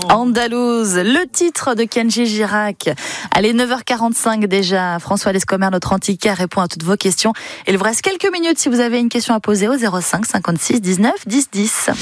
Andalouse, le titre de Kenji Girac. Allez, 9h45 déjà. François Lescomer, notre antiquaire, répond à toutes vos questions. Il vous reste quelques minutes si vous avez une question à poser au 05 56 19 10 10.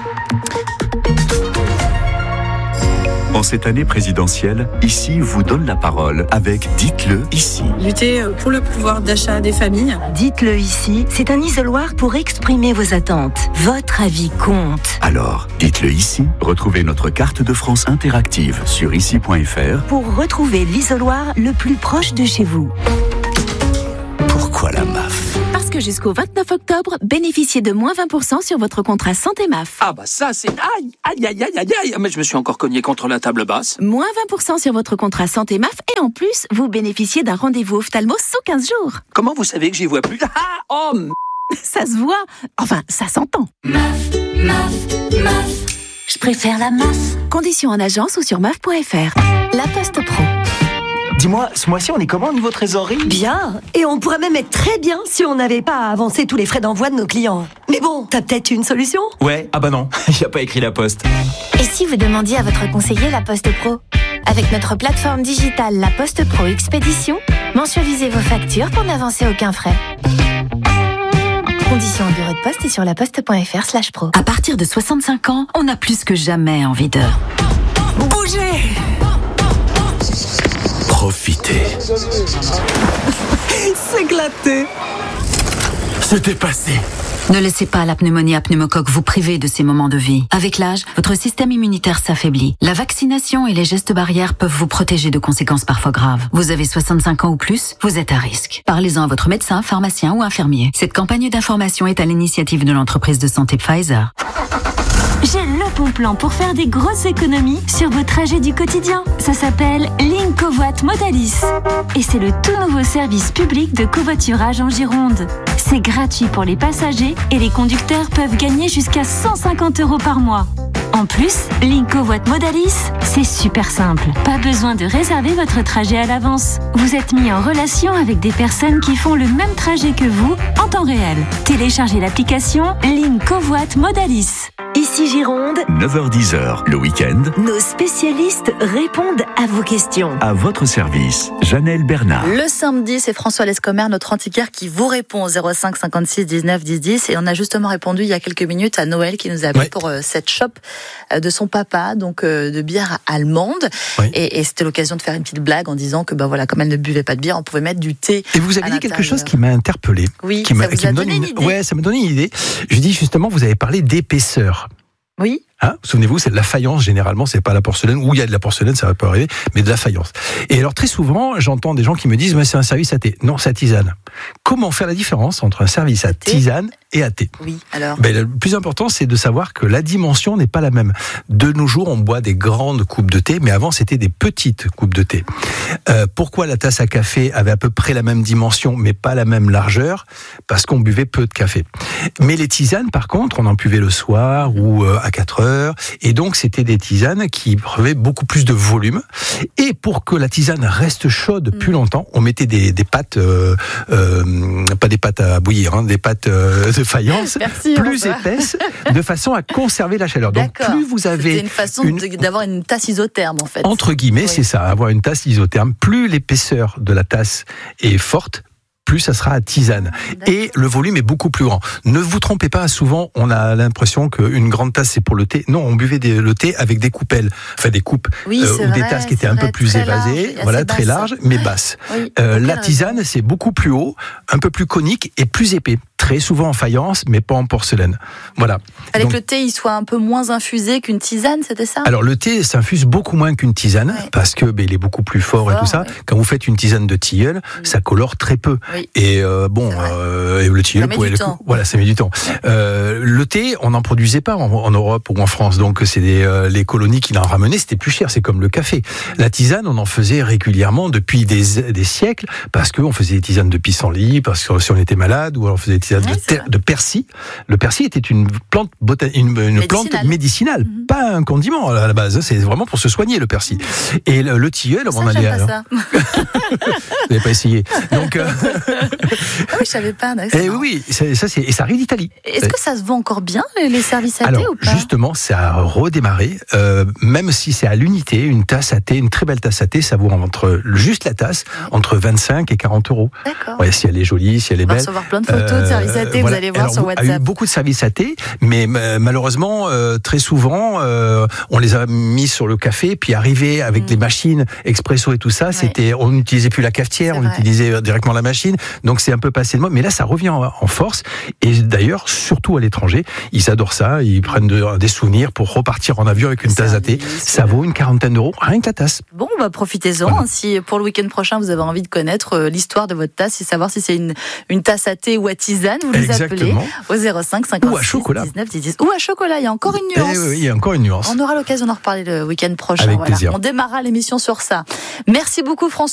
En cette année présidentielle, Ici vous donne la parole avec Dites-le ici. Lutter pour le pouvoir d'achat des familles. Dites-le ici, c'est un isoloir pour exprimer vos attentes. Votre avis compte. Alors, dites-le ici. Retrouvez notre carte de France interactive sur ici.fr. Pour retrouver l'isoloir le plus proche de chez vous. Pourquoi la MAF ? Parce que jusqu'au 29 octobre, bénéficiez de moins 20% sur votre contrat santé MAF. Ah bah ça c'est... Aïe, mais je me suis encore cogné contre la table basse. Moins 20% sur votre contrat santé MAF et en plus, vous bénéficiez d'un rendez-vous ophtalmo sous 15 jours. Comment vous savez que j'y vois plus ? Ça se voit, enfin ça s'entend. MAF. Je préfère la MAF. Conditions en agence ou sur MAF.fr. La Poste Pro. Dis-moi, ce mois-ci, on est comment au niveau trésorerie ? Bien, et on pourrait même être très bien si on n'avait pas à avancer tous les frais d'envoi de nos clients. Mais bon, t'as peut-être une solution ? Ouais, ah bah non, il n'y a pas écrit La Poste. Et si vous demandiez à votre conseiller La Poste Pro ? Avec notre plateforme digitale La Poste Pro Expédition, mensualisez vos factures pour n'avancer aucun frais. Conditions au bureau de poste et sur laposte.fr/pro. À partir de 65 ans, on a plus que jamais envie de bouger. Profitez. S'éclater. C'était passé. Ne laissez pas la pneumonie à pneumocoque vous priver de ces moments de vie. Avec l'âge, votre système immunitaire s'affaiblit. La vaccination et les gestes barrières peuvent vous protéger de conséquences parfois graves. Vous avez 65 ans ou plus, vous êtes à risque. Parlez-en à votre médecin, pharmacien ou infirmier. Cette campagne d'information est à l'initiative de l'entreprise de santé Pfizer. J'ai le bon plan pour faire des grosses économies sur vos trajets du quotidien. Ça s'appelle Link Covoit Modalis. Et c'est le tout nouveau service public de covoiturage en Gironde. C'est gratuit pour les passagers et les conducteurs peuvent gagner jusqu'à 150 € par mois. En plus, Link Covoit Modalis, c'est super simple. Pas besoin de réserver votre trajet à l'avance. Vous êtes mis en relation avec des personnes qui font le même trajet que vous en temps réel. Téléchargez l'application Link Covoit Modalis. Ici Gironde, 9h-10h, le week-end, nos spécialistes répondent à vos questions. à votre service, Janelle Bernard. Le samedi, c'est François Lescomer, notre antiquaire, qui vous répond au 05 56 19 10 10. Et on a justement répondu il y a quelques minutes à Noël qui nous a appelé pour cette shop de son papa, donc de bière allemande. Oui. Et c'était l'occasion de faire une petite blague en disant que comme elle ne buvait pas de bière, on pouvait mettre du thé. Et vous avez dit quelque chose qui m'a interpellé. Oui, qui ça vous a donné une idée. Ouais, ça m'a donné une idée. Je dis justement, vous avez parlé d'épaisseur. Oui. Hein, souvenez-vous, c'est de la faïence généralement, c'est pas la porcelaine, où il y a de la porcelaine, ça va pas arriver, mais de la faïence. Et alors très souvent, j'entends des gens qui me disent, mais c'est un service à thé. Non, c'est à tisane. Comment faire la différence entre un service à tisane et à thé ? Oui, alors. Le plus important, c'est de savoir que la dimension n'est pas la même. De nos jours, on boit des grandes coupes de thé, mais avant, c'était des petites coupes de thé. Pourquoi la tasse à café avait à peu près la même dimension, mais pas la même largeur ? Parce qu'on buvait peu de café. Mais les tisanes, par contre, on en buvait le soir ou à 4 heures. Et donc, c'était des tisanes qui avaient beaucoup plus de volume. Et pour que la tisane reste chaude plus longtemps, on mettait des pâtes, pas des pâtes à bouillir, hein, des pâtes de faïence, plus épaisses, de façon à conserver la chaleur. Donc, plus vous avez... C'est une façon d'avoir une tasse isotherme, en fait. Entre guillemets, c'est ça, avoir une tasse isotherme. Plus l'épaisseur de la tasse est forte, plus ça sera à tisane. Et le volume est beaucoup plus grand. Ne vous trompez pas, souvent on a l'impression qu'une grande tasse c'est pour le thé. Non, on buvait le thé avec des coupelles, enfin des coupes ou des tasses qui étaient un peu plus évasées, très larges, mais basses. Oui, la tisane c'est beaucoup plus haut, un peu plus conique et plus épais. Très souvent en faïence, mais pas en porcelaine. Voilà. Fallait que le thé il soit un peu moins infusé qu'une tisane, c'était ça ? Alors le thé s'infuse beaucoup moins qu'une tisane, parce que il est beaucoup plus fort et tout ça. Quand vous faites une tisane de tilleul, ça colore très peu. Oui. Et le tilleul, ça met du temps. Le thé, on n'en produisait pas en Europe ou en France, donc c'est les colonies qui l'en ramenaient, c'était plus cher, c'est comme le café. La tisane, on en faisait régulièrement depuis des siècles, parce qu'on faisait des tisanes de pissenlit, parce que si on était malade, ou alors on faisait des tisanes de persil. Le persil était une plante plante médicinale, pas un condiment à la base. C'est vraiment pour se soigner, le persil. Et le tilleul, on allait. Ça. Vous n'avez pas essayé. Donc, Ah oui, je savais pas. Et oui, et ça arrive d'Italie. Est-ce que ça se vend encore bien, les services à thé, ou pas? Justement, ça a redémarré. Même si c'est à l'unité, une tasse à thé, une très belle tasse à thé, ça vaut juste la tasse, entre 25 et 40 euros. D'accord. Ouais, si elle est jolie, si elle est belle. On va recevoir plein de photos de services à thé, voilà. Vous allez voir sur WhatsApp. Il y a eu beaucoup de services à thé, mais malheureusement, très souvent, on les a mis sur le café, puis arrivé avec les machines expresso et tout ça, on n'utilisait plus la cafetière, on utilisait directement la machine, donc c'est un peu passé de mode, mais là ça revient en force, et d'ailleurs, surtout à l'étranger, ils adorent ça, ils prennent des souvenirs pour repartir en avion avec une tasse à thé, ça vaut une quarantaine d'euros, rien que la tasse. Bon, profitez-en, voilà. Si pour le week-end prochain vous avez envie de connaître l'histoire de votre tasse et savoir si c'est une tasse à thé ou à tisane, vous les appelez au 05 56 ou à chocolat. 19 10. Ou à chocolat, il y a encore une nuance. Oui, il y a encore une nuance. On aura l'occasion d'en reparler le week-end prochain. Avec plaisir. On démarrera l'émission sur ça. Merci beaucoup François.